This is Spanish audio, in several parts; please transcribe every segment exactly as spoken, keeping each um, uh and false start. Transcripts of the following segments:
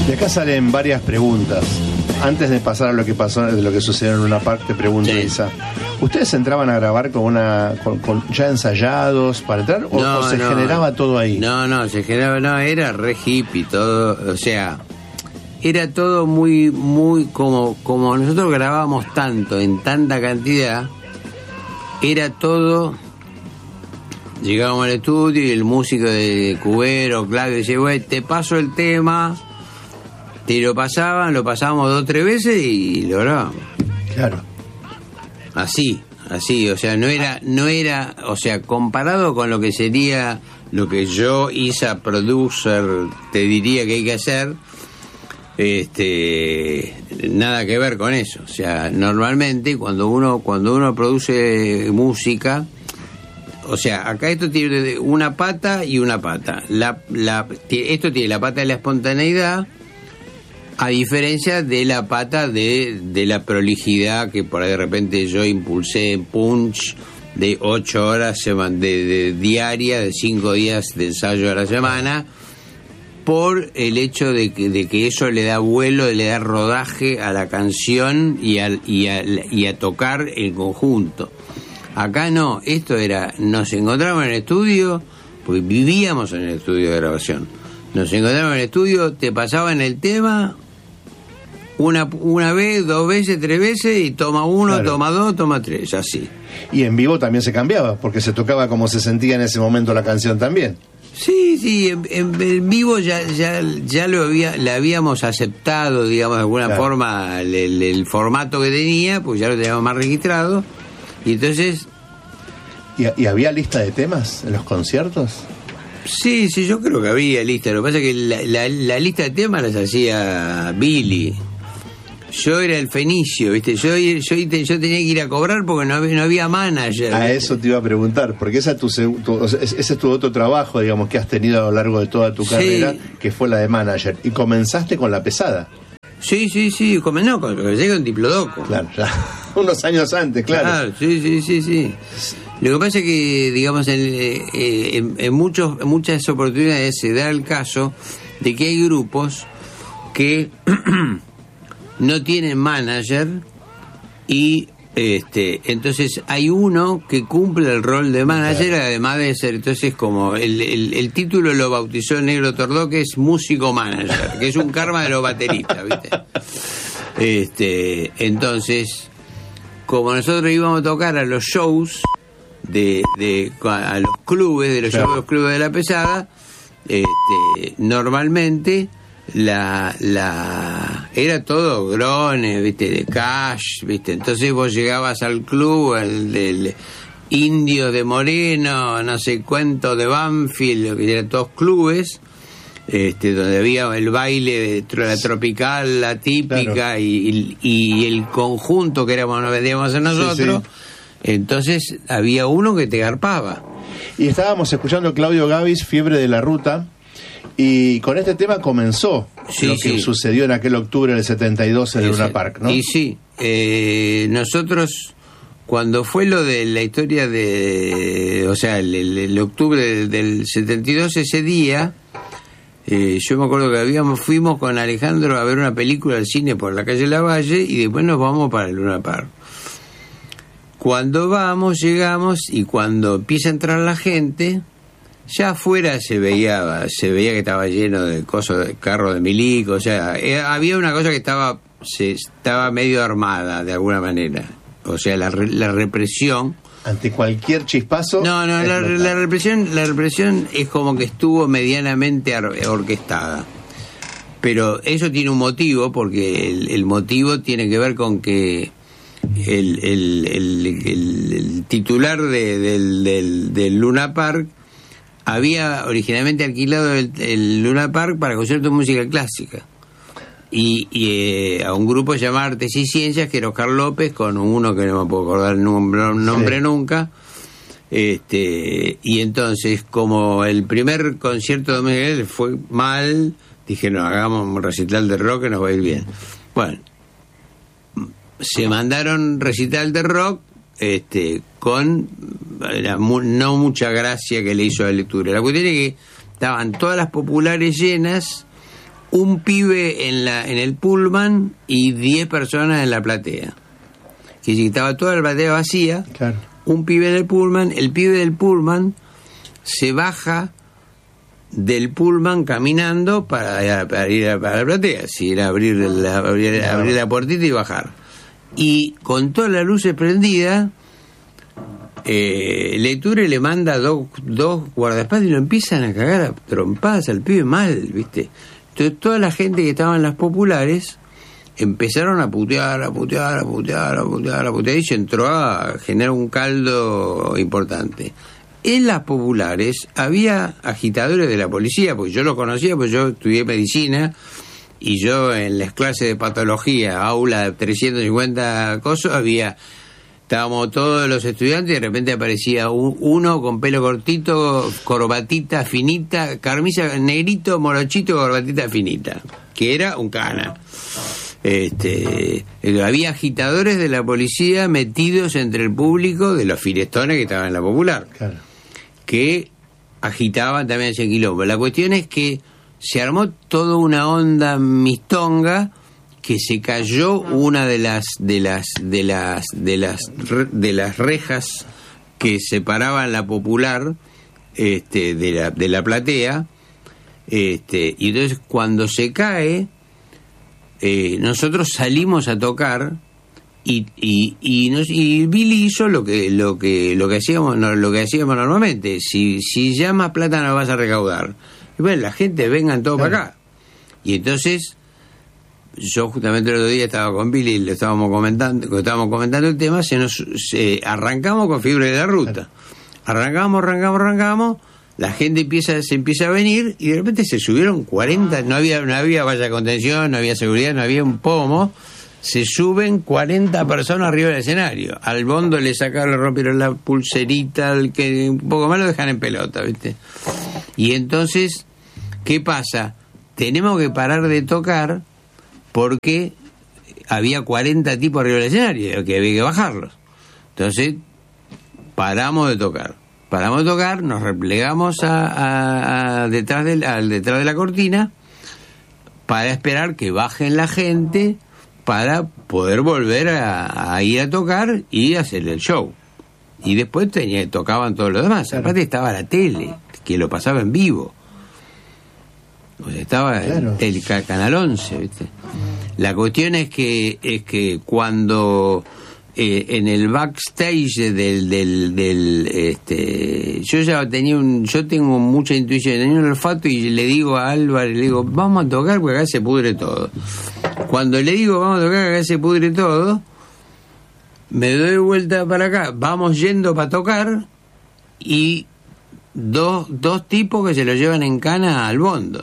De acá salen varias preguntas. Antes de pasar a lo que pasó, de lo que sucedió en Luna Park, te pregunto, sí. Isa, ¿ustedes entraban a grabar con una con, con ya ensayados para entrar o, no, o se no, generaba todo ahí? No, no, se generaba, no, era re hippie todo, o sea, era todo muy, muy, como, como nosotros grabábamos tanto, en tanta cantidad, era todo, llegábamos al estudio y el músico de Cubero, Claudio, decía, güey, te paso el tema, te lo pasaban, lo pasábamos dos o tres veces y lo grabábamos. Claro. Así, así, o sea, no era, no era, o sea, comparado con lo que sería lo que yo, Isa, producer, te diría que hay que hacer, este, nada que ver con eso. O sea, normalmente cuando uno, cuando uno produce música, o sea, acá esto tiene una pata y una pata. La, la, esto tiene la pata de la espontaneidad, a diferencia de la pata de, de la prolijidad que por ahí de repente yo impulsé en Punch de ocho horas de, de diaria, de cinco días de ensayo a la semana, por el hecho de que, de que eso le da vuelo, le da rodaje a la canción y, al, y, a, y a tocar en conjunto. Acá no, esto era, nos encontramos en el estudio, porque vivíamos en el estudio de grabación, nos encontramos en el estudio, te pasaban el tema una una vez, dos veces, tres veces, y toma uno, claro. Toma dos, toma tres, así. Y en vivo también se cambiaba, porque se tocaba como se sentía en ese momento la canción también. Sí, sí, en, en, en vivo ya ya ya lo había, la habíamos aceptado, digamos, de alguna claro. forma, el, el, el formato que tenía, pues ya lo teníamos más registrado, y entonces... ¿Y, y había lista de temas en los conciertos? Sí, sí, yo creo que había lista, lo que pasa es que la, la, la lista de temas las hacía Billy. Yo era el Fenicio, ¿viste? Yo, yo, yo tenía que ir a cobrar porque no había, no había manager. A eso te iba a preguntar, porque esa tu, tu, ese es tu otro trabajo, digamos, que has tenido a lo largo de toda tu carrera, sí. Que fue la de manager. Y comenzaste con La Pesada. Sí, sí, sí, como, no, comencé con Diplodoco. Claro, ya, unos años antes, claro. Claro, sí, sí, sí, sí. Lo que pasa es que, digamos, en, en, en, muchos, en muchas oportunidades se da el caso de que hay grupos que... no tienen manager y este entonces hay uno que cumple el rol de manager, claro. Además de ser, entonces como el, el, el título lo bautizó el Negro Tordó, que es músico manager, que es un karma de los bateristas, ¿viste? Este, entonces, como nosotros íbamos a tocar a los shows de, de a los clubes, de los claro. shows de los clubes de La Pesada, este, normalmente la la era todo grones, viste, de cash, viste, entonces vos llegabas al club, el del Indio de Moreno, no sé cuánto de Banfield, que eran todos clubes, este, donde había el baile de la tropical, la típica, claro. y, y, y el conjunto que éramos, nos vendíamos a nosotros, sí, sí. Entonces había uno que te garpaba. Y estábamos escuchando Claudio Gavis, Fiebre de la Ruta. Y con este tema comenzó sí, lo que sí. sucedió en aquel octubre del setenta y dos en el Luna Park, ¿no? Y sí, eh, nosotros, cuando fue lo de la historia de, o sea, el, el, el octubre del, del setenta y dos, ese día, eh, yo me acuerdo que habíamos fuimos con Alejandro a ver una película al cine por la calle Lavalle y después nos vamos para el Luna Park. Cuando vamos, llegamos y cuando empieza a entrar la gente... Ya afuera se veía se veía que estaba lleno de cosas, de carros de milico, o sea, eh, había una cosa que estaba se estaba medio armada de alguna manera, o sea, la, la represión ante cualquier chispazo. No, no, la, la represión la represión es como que estuvo medianamente orquestada, pero eso tiene un motivo, porque el, el motivo tiene que ver con que el el el, el, el titular de, del, del del Luna Park había originalmente alquilado el, el Luna Park para conciertos de música clásica y, y eh, a un grupo llamado Artes y Ciencias, que era Oscar López, con uno que no me puedo acordar el nombre, nombre sí. nunca, este y entonces, como el primer concierto de música fue mal, dije, no, hagamos un recital de rock que nos va a ir bien. Bueno, se mandaron recital de rock, este con la, no mucha gracia que le hizo a la lectura. La cuestión es que estaban todas las populares llenas un pibe en la en el pullman y diez personas en la platea. Que si estaba toda la platea vacía, claro. Un pibe en el pullman, el pibe del pullman se baja del pullman caminando para, para ir a para la platea, si era abrir la, abrir, abrir la puertita y bajar. Y con todas las luces prendidas, eh, Lecture le manda dos, dos guardaespaldas y lo empiezan a cagar a trompadas al pibe mal, ¿viste? Entonces toda la gente que estaba en las populares empezaron a putear, a putear, a putear, a putear, a putear, y se entró a generar un caldo importante. En las populares había agitadores de la policía, porque yo los conocía, porque yo estudié medicina, y yo en las clases de patología, aula de trescientos cincuenta cosas, había, estábamos todos los estudiantes, y de repente aparecía un, uno con pelo cortito, corbatita finita, camisa negrito, morochito, corbatita finita, que era un cana. Este, había agitadores de la policía metidos entre el público de los filestones que estaban en la popular, claro, que agitaban también ese quilombo. La cuestión es que se armó toda una onda mistonga, que se cayó una de las de las de las de las de las rejas que separaban la popular este de la de la platea, este y entonces cuando se cae, Eh, nosotros salimos a tocar y y y, nos, y Billy hizo lo que lo que lo que hacíamos no, lo que hacíamos normalmente. Si si llamas plata no vas a recaudar, y bueno, la gente vengan todos para acá. Y entonces yo justamente el otro día estaba con Billy, le estábamos comentando estábamos comentando el tema, se nos se, arrancamos con Fiebre de la Ruta, arrancamos arrancamos arrancamos la gente empieza se empieza a venir y de repente se subieron cuarenta, no había no había valla de contención, no había seguridad, no había un pomo, se suben cuarenta personas arriba del escenario. Al bondo le sacaron, le rompieron la pulserita, al que un poco más lo dejan en pelota, ¿viste? Y entonces, ¿qué pasa? Tenemos que parar de tocar porque había cuarenta tipos arriba del escenario, que había que bajarlos. Entonces, paramos de tocar. Paramos de tocar, nos replegamos a, a, a detrás, de, a, detrás de la cortina para esperar que bajen la gente para poder volver a, a ir a tocar y hacer el show. Y después tenía, tocaban todos los demás. Claro. Aparte estaba la tele, que lo pasaba en vivo. O sea, estaba claro. el, el Canal once, ¿viste? La cuestión es que, es que cuando... Eh, en el backstage del del del este yo ya tenía un yo tengo mucha intuición, tenía un olfato, y le digo a Álvaro, le digo vamos a tocar porque acá se pudre todo. Cuando le digo vamos a tocar acá se pudre todo, me doy vuelta para acá, vamos yendo para tocar, y dos dos tipos que se lo llevan en cana al bondo.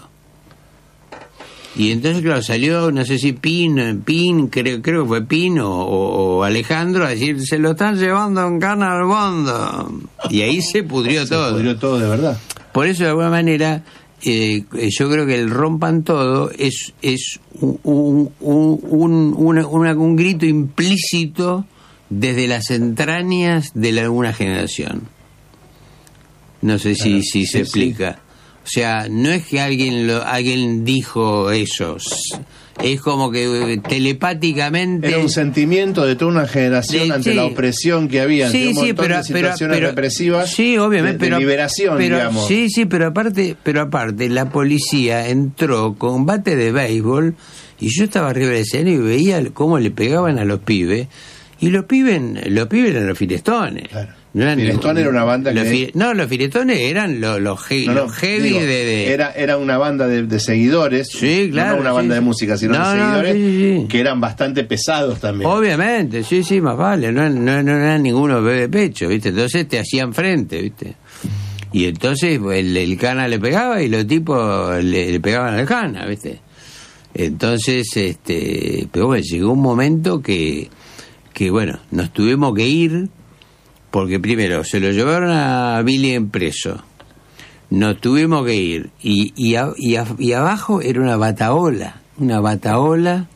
Y entonces, claro, salió, no sé si Pin, Pin creo, creo que fue Pin o, o, o Alejandro a decir, se lo están llevando en cana al bondo. Y ahí se pudrió se todo. Se pudrió todo, de verdad. Por eso, de alguna manera, eh, yo creo que el rompan todo es es un, un, un, un, una, una, un grito implícito desde las entrañas de la, alguna generación. No sé si, claro, si sí, se explica. Sí. O sea, no es que alguien lo, alguien dijo eso, es como que telepáticamente... Era un sentimiento de toda una generación sí, ante sí. la opresión que había, ante sí, un montón sí, pero, de situaciones pero, pero, represivas, sí, obviamente, de, pero, de liberación, pero, digamos. Sí, sí, pero aparte, pero aparte, la policía entró con bate de béisbol, y yo estaba arriba del escenario y veía cómo le pegaban a los pibes, y los pibes, los pibes eran los filestones. Claro. No eran, Filestón era una banda los que... Fi, no, los filetones eran los, los, he, no, no, los heavy digo, de, de... Era, era una banda de, de seguidores, sí, claro, no una sí, banda sí. de música, sino no, de seguidores, no, sí, sí. que eran bastante pesados también. Obviamente, sí, sí, más vale, no, no, no eran ninguno bebé de pecho, ¿viste? Entonces te hacían frente, ¿viste? Y entonces el, el cana le pegaba y los tipos le, le pegaban al cana, ¿viste? Entonces, este, pero bueno, llegó un momento que, que bueno, nos tuvimos que ir. Porque primero se lo llevaron a Billy en preso, nos tuvimos que ir, y, y, a, y, a, y abajo era una bataola, una bataola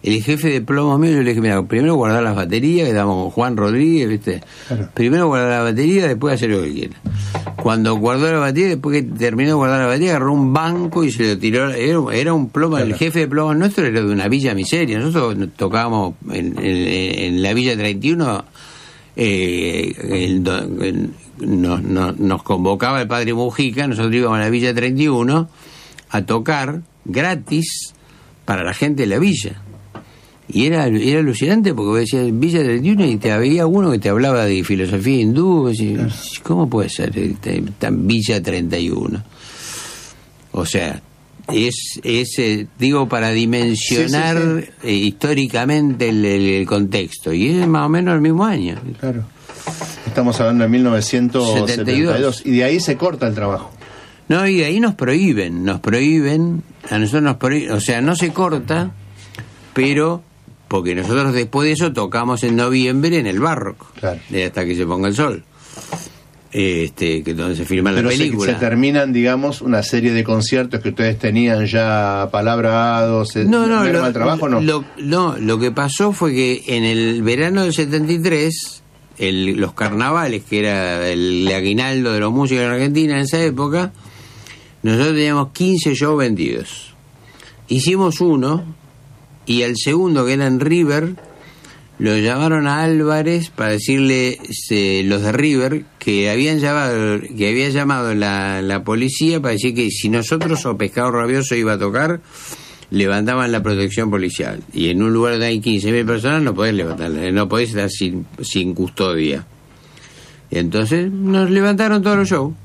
el jefe de plomos mío, yo le dije, mira, primero guardar las baterías, que damos con Juan Rodríguez, ¿viste? Claro. Primero guardar la batería, después hacer lo que quiera. Cuando guardó la batería, después que terminó de guardar la batería, agarró un banco y se lo tiró. Era, era un plomo, claro. El jefe de plomos nuestro era de una villa miseria. Nosotros tocábamos en, en, en la Villa treinta y uno, eh, el, el, nos, nos, nos convocaba el padre Mujica, nosotros íbamos a la Villa treinta y uno a tocar gratis para la gente de la villa. Y era, era alucinante porque decías Villa treinta y uno y te había uno que te hablaba de filosofía hindú. Y, ¿cómo puede ser tan Villa treinta y uno? O sea, es, es eh, digo, para dimensionar sí, sí, sí. Eh, históricamente el, el, el contexto. Y es más o menos el mismo año. Claro. Estamos hablando de mil novecientos setenta y dos. setenta y dos. Y de ahí se corta el trabajo. No, y de ahí nos prohíben, nos prohíben, a nosotros nos prohíben, o sea, no se corta, pero... porque nosotros después de eso tocamos en noviembre en el Barrock, claro. Hasta que se ponga el sol, este, que donde se filma la película. Se, se terminan, digamos, una serie de conciertos que ustedes tenían ya palabrados. No, no, lo, al trabajo, no. Lo, no, lo que pasó fue que en el verano del setenta y tres, el, los carnavales, que era el aguinaldo de los músicos en Argentina en esa época, nosotros teníamos quince shows vendidos. Hicimos uno. Y al segundo, que era en River, lo llamaron a Álvarez para decirle, se, los de River, que habían llamado, que había llamado la, la policía para decir que si nosotros o Pescado Rabioso iba a tocar, levantaban la protección policial. Y en un lugar donde hay quince mil personas no podés levantar, no podés estar sin, sin custodia. Y entonces nos levantaron todos los shows.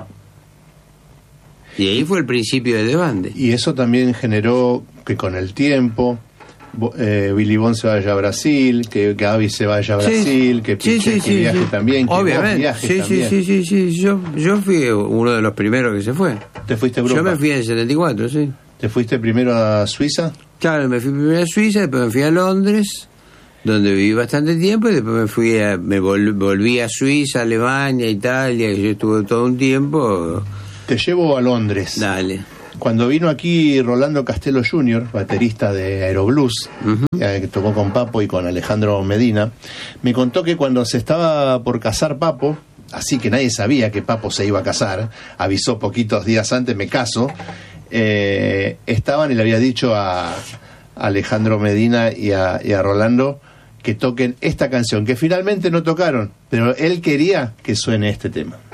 Y ahí fue el principio de desbande. Y eso también generó que con el tiempo... Eh, Billy Bond se vaya a Brasil, que Gaby se vaya a Brasil, sí, que Piché sí, sí, que viaje sí. también, que obviamente. Vos viajes sí, también. Sí, sí, sí, sí. Yo, yo fui uno de los primeros que se fue. ¿Te fuiste a Europa? Yo me fui en el setenta y cuatro, sí. ¿Te fuiste primero a Suiza? Claro, me fui primero a Suiza, después me fui a Londres, donde viví bastante tiempo, y después me fui a, me vol, volví a Suiza, Alemania, Italia, que yo estuve todo un tiempo. Te llevo a Londres. Dale. Cuando vino aquí Rolando Castelo junior, baterista de Aeroblues, uh-huh. que tocó con Papo y con Alejandro Medina, me contó que cuando se estaba por casar Papo, así que nadie sabía que Papo se iba a casar, avisó poquitos días antes, me caso, eh, estaban y le había dicho a Alejandro Medina y a, y a Rolando que toquen esta canción, que finalmente no tocaron, pero él quería que suene este tema.